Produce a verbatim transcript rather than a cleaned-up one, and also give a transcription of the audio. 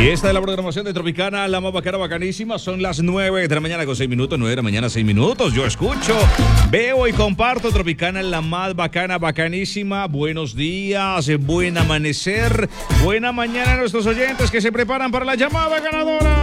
Y esta es la programación de Tropicana, la más bacana, bacanísima. Son las nueve de la mañana con seis minutos, nueve de la mañana, seis minutos. Yo escucho, veo y comparto Tropicana, la más bacana, bacanísima. Buenos días, buen amanecer, buena mañana a nuestros oyentes que se preparan para la llamada ganadora.